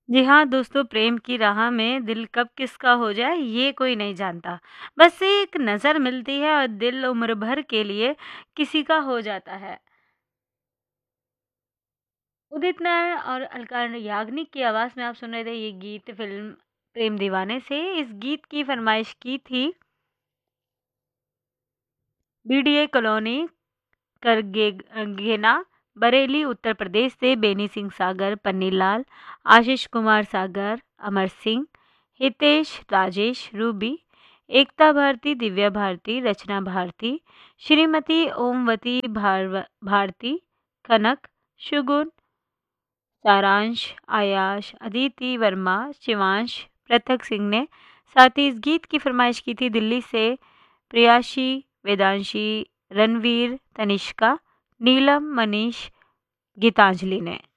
जी हाँ दोस्तों, प्रेम की राह में दिल कब किसका हो जाए ये कोई नहीं जानता। बस एक नज़र मिलती है और दिल उम्र भर के लिए किसी का हो जाता है। उदित नारायण और अलका याग्निक की आवाज़ में आप सुन रहे थे ये गीत फ़िल्म प्रेम दीवाने से। इस गीत की फ़रमाइश की थी बीडीए कॉलोनी करगेना, बरेली, उत्तर प्रदेश से बेनी सिंह सागर, पन्नीलाल, आशीष कुमार सागर, अमर सिंह, हितेश, राजेश, रूबी, एकता भारती, दिव्या भारती, रचना भारती, श्रीमती ओमवती भारती, कनक, शुगुन, सारांश, आयाश, अदिति वर्मा, शिवांश, पृथक सिंह ने साथ ही इस गीत की फरमाइश की थी दिल्ली से प्रियाशी, वेदांशी, रणवीर, तनिष्का, नीलम, मनीष, गीतांजलि ने।